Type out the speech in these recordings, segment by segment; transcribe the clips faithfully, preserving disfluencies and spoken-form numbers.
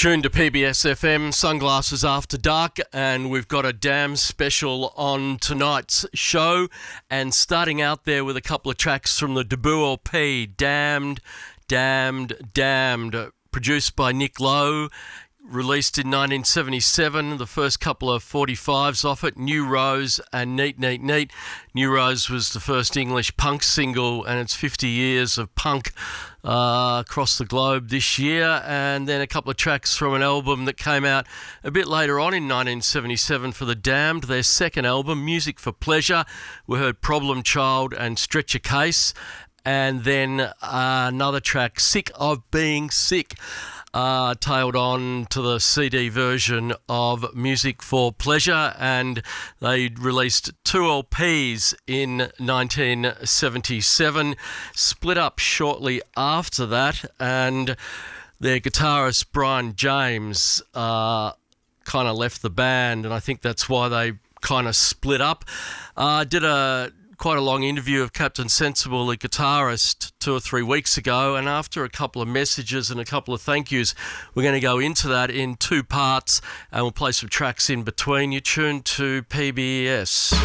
Tuned to P B S F M, Sunglasses After Dark, and we've got a damn special on tonight's show. And starting out there with a couple of tracks from the debut L P, Damned, Damned, Damned, produced by Nick Lowe, released in nineteen seventy-seven, the first couple of forty-fives off it, New Rose and Neat, Neat, Neat. New Rose was the first English punk single, and it's fifty years of punk uh, across the globe this year. And then a couple of tracks from an album that came out a bit later on in nineteen seventy-seven for The Damned, their second album, Music for Pleasure. We heard Problem Child and Stretch a Case. And then uh, another track, Sick of Being Sick. Uh, tailed on to the C D version of Music for Pleasure, and they released two L Ps in nineteen seventy-seven, split up shortly after that, and their guitarist Brian James uh, kind of left the band, and I think that's why they kind of split up. Uh, did a quite a long interview of Captain Sensible, the guitarist, two or three weeks ago, and after a couple of messages and a couple of thank yous, we're going to go into that in two parts, and we'll play some tracks in between. You're tuned to P B S.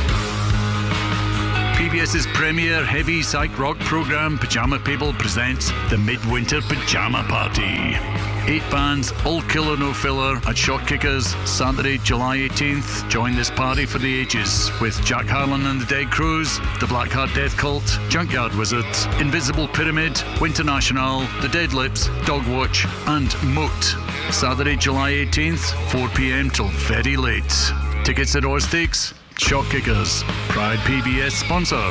PBS's premier heavy psych rock programme, Pyjama People, presents the Midwinter Pyjama Party. Eight bands, all killer no filler, at Shotkickers, Saturday, July eighteenth. Join this party for the ages with Jack Harlan and the Dead Crows, the Blackheart Death Cult, Junkyard Wizards, Invisible Pyramid, Winter National, the Dead Lips, Dogwatch and Moot. Saturday, July eighteenth, four p.m. till very late. Tickets at Orstakes. Shotkickers, proud P B S sponsor.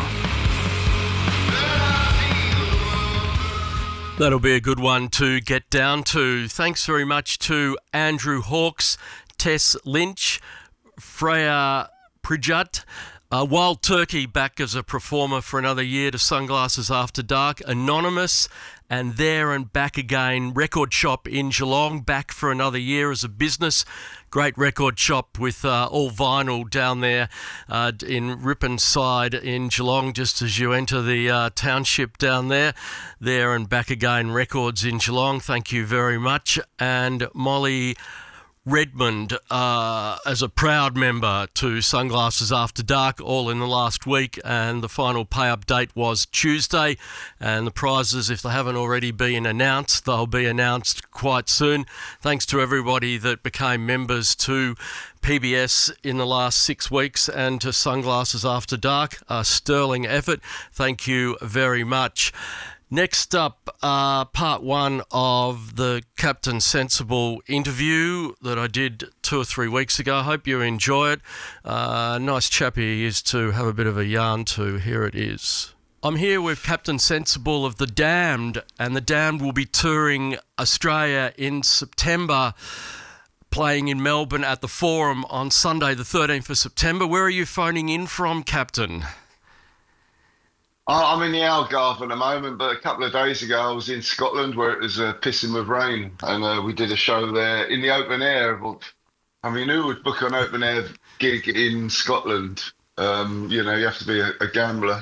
That'll be a good one to get down to. Thanks very much to Andrew Hawkes, Tess Lynch, Freya Pridjat, uh, Wild Turkey back as a performer for another year to Sunglasses After Dark, Anonymous, and There and Back Again Record Shop in Geelong, back for another year as a business. Great record shop with uh, all vinyl down there uh, in Ripon Side in Geelong, just as you enter the uh, township down there. There and Back Again Records in Geelong. Thank you very much. And Molly Redmond uh, as a proud member to Sunglasses After Dark, all in the last week, and the final pay-up date was Tuesday, and the prizes, if they haven't already been announced, they'll be announced quite soon. Thanks to everybody that became members to P B S in the last six weeks and to Sunglasses After Dark. A sterling effort. Thank you very much. Next up, uh, part one of the Captain Sensible interview that I did two or three weeks ago. I hope you enjoy it. Uh, nice chap he is to have a bit of a yarn to. Here it is. I'm here with Captain Sensible of The Damned, and The Damned will be touring Australia in September, playing in Melbourne at the Forum on Sunday the thirteenth of September. Where are you phoning in from, Captain? I'm in the Algarve at the moment, but a couple of days ago I was in Scotland where it was uh, pissing with rain, and uh, we did a show there in the open air. Well, I mean, who would book an open air gig in Scotland? Um, you know, you have to be a, a gambler.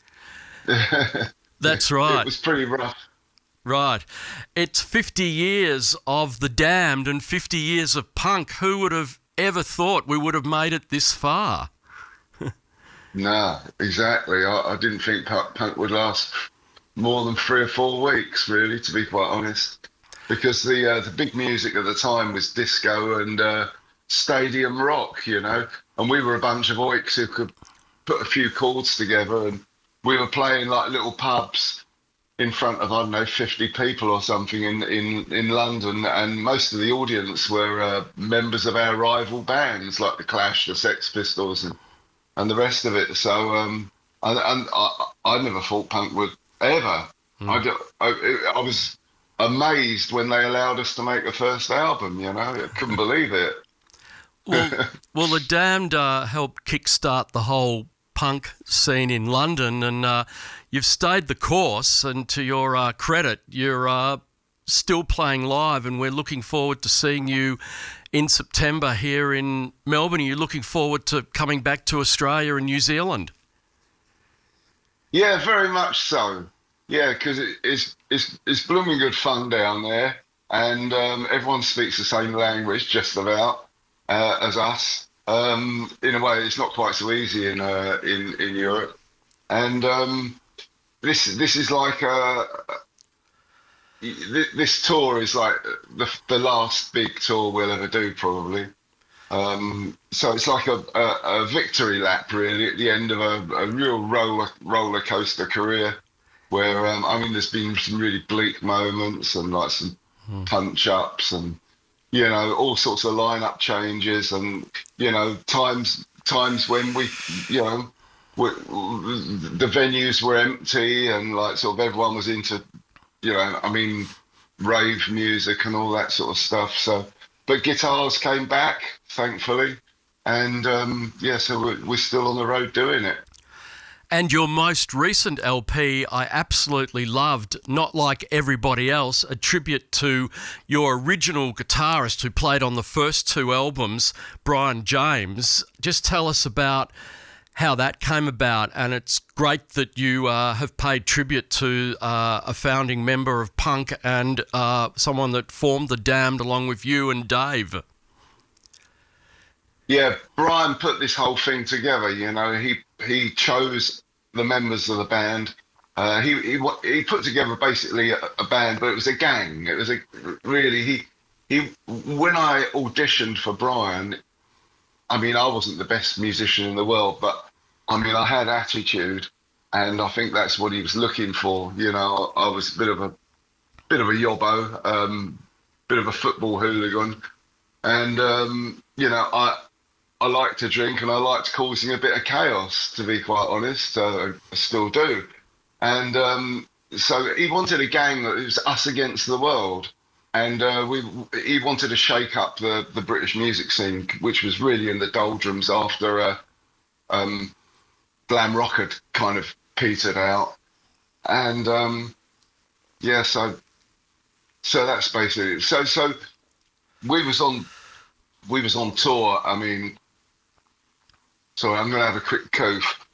That's right. It was pretty rough. Right. It's fifty years of The Damned and fifty years of punk. Who would have ever thought we would have made it this far? No, exactly. I, I didn't think punk, punk would last more than three or four weeks, really, to be quite honest. Because the uh, the big music at the time was disco and uh, stadium rock, you know. And we were a bunch of oiks who could put a few chords together, and we were playing like little pubs in front of, I don't know, fifty people or something in in, in London. And most of the audience were uh, members of our rival bands, like The Clash, The Sex Pistols, and and the rest of it. So um, and, and I, I never thought punk would ever. Mm. I, I, I was amazed when they allowed us to make the first album, you know. I couldn't believe it. Well, well The Damned uh, helped kickstart the whole punk scene in London, and uh, you've stayed the course, and to your uh, credit, you're uh, still playing live, and we're looking forward to seeing you in September here in Melbourne. Are you looking forward to coming back to Australia and New Zealand? Yeah, very much so. Yeah, because it, it's, it's, it's blooming good fun down there. and um, everyone speaks the same language, just about, uh, as us. Um, in a way, it's not quite so easy in uh, in in Europe, and um, this this is like a. This tour is like the the last big tour we'll ever do, probably. Um, so it's like a, a, a victory lap, really, at the end of a, a real roller roller coaster career. Where um, I mean, there's been some really bleak moments and like some hmm. punch ups and you know all sorts of lineup changes and you know times times when we you know we, the venues were empty and like sort of everyone was into. You know, I mean, rave music and all that sort of stuff. So, but guitars came back, thankfully, and um, yeah, so we're, we're still on the road doing it. And your most recent L P, I absolutely loved. Not Like Everybody Else, a tribute to your original guitarist who played on the first two albums, Brian James. Just tell us about how that came about, and it's great that you uh, have paid tribute to uh, a founding member of punk and uh, someone that formed The Damned along with you and Dave. Yeah, Brian put this whole thing together. You know, he he chose the members of the band. Uh, he he he put together basically a, a band, but it was a gang. It was a really he he. When I auditioned for Brian, I mean, I wasn't the best musician in the world, but I mean, I had attitude, and I think that's what he was looking for. You know, I was a bit of a bit of a yobbo, um, bit of a football hooligan, and um, you know, I I like to drink and I liked causing a bit of chaos, to be quite honest. Uh, I still do, and um, so he wanted a gang that was us against the world. And uh, we, he wanted to shake up the, the British music scene, which was really in the doldrums after uh, um, glam rock had kind of petered out. And um, yeah, so so that's basically it. So so we was on we was on tour. I mean, sorry, I'm gonna have a quick cough.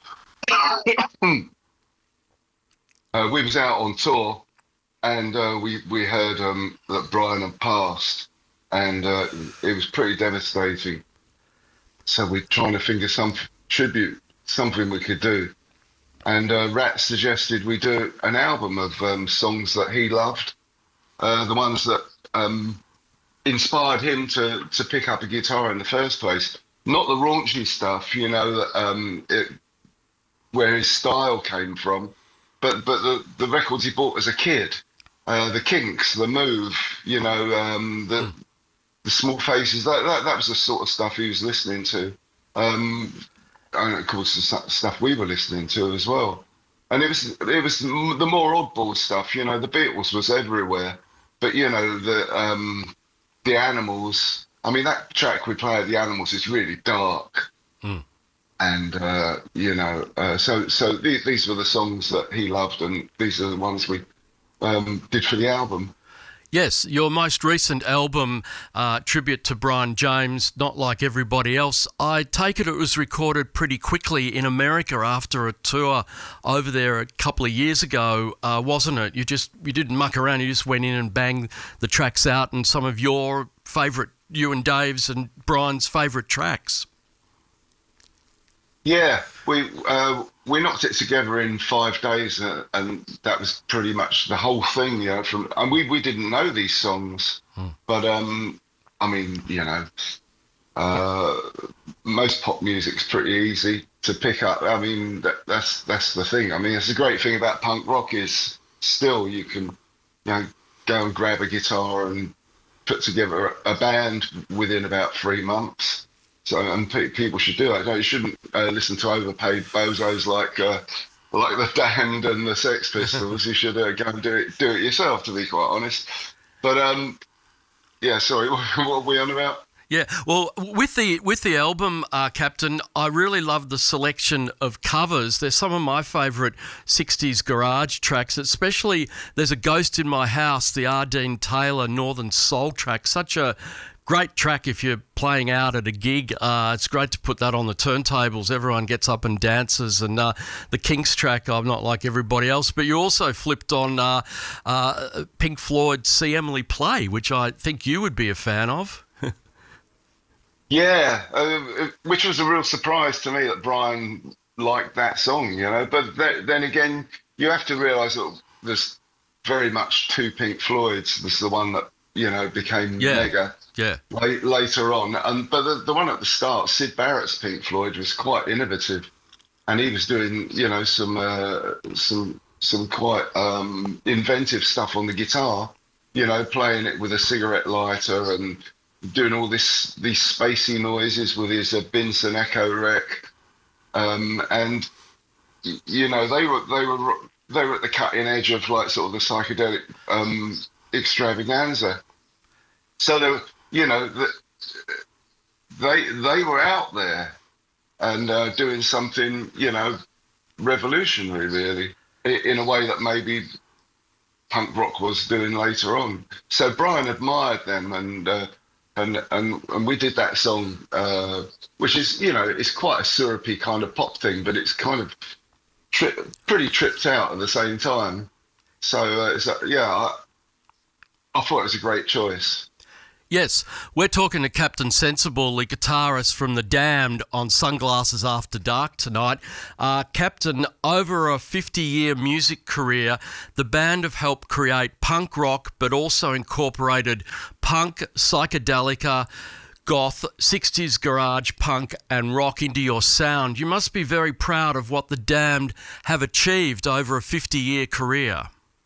uh, we was out on tour. And uh, we we heard um, that Brian had passed, and uh, it was pretty devastating. So we're trying to think of some tribute, something we could do. And uh, Rat suggested we do an album of um, songs that he loved, uh, the ones that um, inspired him to to pick up a guitar in the first place. Not the raunchy stuff, you know, that um, it, where his style came from, but but the the records he bought as a kid. Uh, the Kinks, the Move, you know, um, the mm. the Small Faces. That, that that was the sort of stuff he was listening to, um, and of course the stuff we were listening to as well. And it was it was the more oddball stuff. You know, the Beatles was everywhere, but you know the um, the Animals. I mean, that track we play at the Animals is really dark, mm. and uh, you know, uh, so so these, these were the songs that he loved, and these are the ones we. Um, did for the album. Yes, your most recent album, uh, tribute to Brian James, Not Like Everybody Else. I take it it was recorded pretty quickly in America after a tour over there a couple of years ago, uh, wasn't it? You just you didn't muck around. You just went in and banged the tracks out, and some of your favourite, you and Dave's and Brian's favourite tracks. Yeah, we uh, we knocked it together in five days, uh, and that was pretty much the whole thing. You know, from and we, we didn't know these songs, hmm. but um, I mean, you know, uh, most pop music's pretty easy to pick up. I mean, that, that's that's the thing. I mean, it's the great thing about punk rock is still you can, you know, go and grab a guitar and put together a band within about three months. So, and pe people should do that. You shouldn't uh, listen to overpaid bozos like uh, like the Damned and the Sex Pistols. You should uh, go and do it do it yourself, to be quite honest. But um, yeah, sorry, what, what are we on about? Yeah, well, with the with the album, uh, Captain, I really love the selection of covers. They're some of my favourite sixties garage tracks, especially there's a Ghost in My House, the Ardeen Taylor Northern Soul track. Such a great track if you're playing out at a gig. Uh, it's great to put that on the turntables. Everyone gets up and dances. And uh, the Kinks track, I'm not like everybody else, but you also flipped on uh, uh, Pink Floyd's See Emily Play, which I think you would be a fan of. Yeah, uh, which was a real surprise to me that Brian liked that song, you know. But th- then again, you have to realise that there's very much two Pink Floyds. This is the one that, you know, became yeah. mega yeah. late, later on. And but the, the one at the start, Syd Barrett's Pink Floyd, was quite innovative, and he was doing, you know, some uh, some some quite um, inventive stuff on the guitar, you know, playing it with a cigarette lighter and doing all this these spacey noises with his uh, Binson Echo Rec, um, and y- you know they were they were they were at the cutting edge of like sort of the psychedelic um, extravaganza. So they were, you know, the, they they were out there and uh, doing something, you know, revolutionary really, in, in a way that maybe punk rock was doing later on. So Brian admired them, and. Uh, And, and and we did that song, uh, which is, you know, it's quite a syrupy kind of pop thing, but it's kind of tri- pretty tripped out at the same time. So, uh, it's, uh, yeah, I, I thought it was a great choice. Yes, we're talking to Captain Sensible, the guitarist from The Damned, on Sunglasses After Dark tonight. Uh, Captain, over a fifty-year music career, the band have helped create punk rock, but also incorporated punk, psychedelica, goth, sixties garage, punk and rock into your sound. You must be very proud of what The Damned have achieved over a fifty-year career.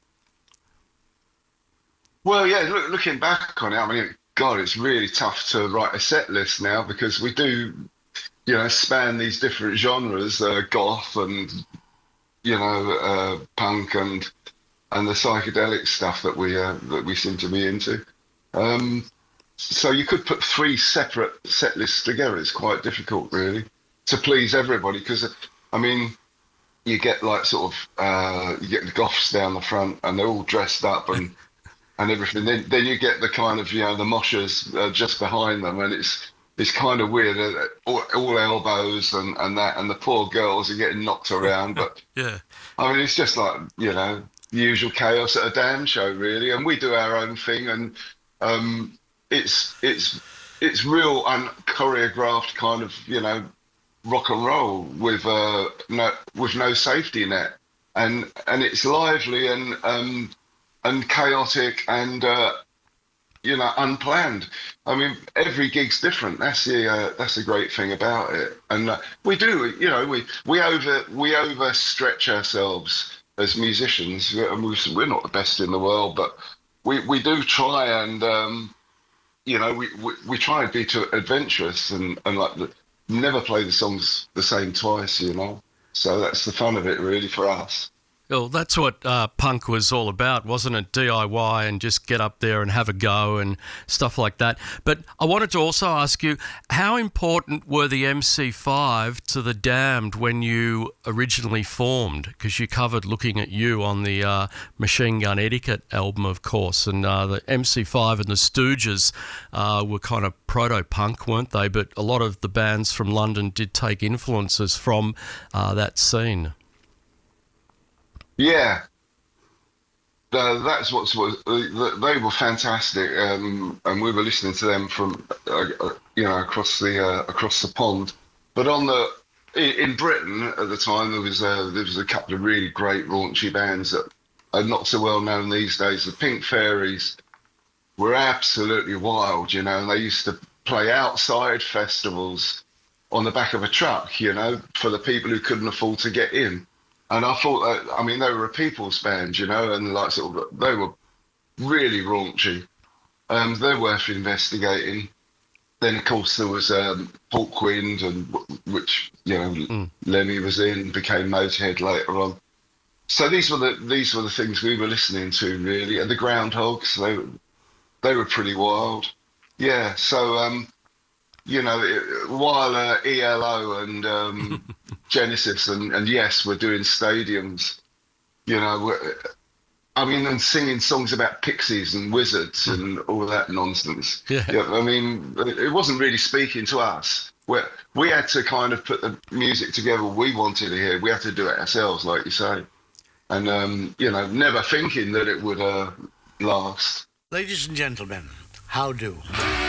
Well, yeah, look, looking back on it, I mean, God, it's really tough to write a set list now, because we do, you know, span these different genres, uh, goth and, you know, uh, punk and and the psychedelic stuff that we uh, that we seem to be into. Um, so you could put three separate set lists together. It's quite difficult, really, to please everybody, because, I mean, you get like sort of uh, you get the goths down the front, and they're all dressed up and. and everything. Then, then you get the kind of, you know, the moshers uh, just behind them, and it's it's kind of weird. Uh, all, all elbows and, and that, and the poor girls are getting knocked around. But yeah, I mean, it's just like, you know, the usual chaos at a damn show, really. And we do our own thing, and um, it's it's it's real unchoreographed kind of, you know, rock and roll with uh, no with no safety net, and and it's lively and um. and chaotic and, uh, you know, unplanned. I mean, every gig's different. That's the uh, that's the great thing about it. And uh, we do, you know, we we over we overstretch ourselves as musicians. And we're not the best in the world, but we, we do try and, um, you know, we, we we try and be too adventurous and and like the, never play the songs the same twice, you know. So that's the fun of it, really, for us. Well, that's what uh, punk was all about, wasn't it? D I Y and just get up there and have a go and stuff like that. But I wanted to also ask you, how important were the M C five to The Damned when you originally formed? Because you covered Looking at You on the uh, Machine Gun Etiquette album, of course, and uh, the M C five and the Stooges uh, were kind of proto-punk, weren't they? But a lot of the bands from London did take influences from uh, that scene. Yeah, uh, that's what's what uh, they were fantastic, um, and we were listening to them from uh, uh, you know across the uh, across the pond. But on the in, in Britain at the time, there was uh, there was a couple of really great raunchy bands that are not so well known these days. The Pink Fairies were absolutely wild, you know, and they used to play outside festivals on the back of a truck, you know, for the people who couldn't afford to get in. And I thought that, I mean, they were a people's band, you know, and like sort of, they were really raunchy. Um, they're worth investigating. Then, of course, there was um, Hawkwind, and which, you know, mm. Lemmy was in, became Motorhead later on. So these were the these were the things we were listening to, really. And the Groundhogs, they they were pretty wild. Yeah. So um, you know, it, while uh, E L O and um, Genesis and, and Yes were doing stadiums, you know, we're, I mean, and singing songs about pixies and wizards and all that nonsense. Yeah. Yeah, I mean, it wasn't really speaking to us. We we had to kind of put the music together we wanted to hear. We had to do it ourselves, like you say, and um, you know, never thinking that it would uh, last. Ladies and gentlemen, how do?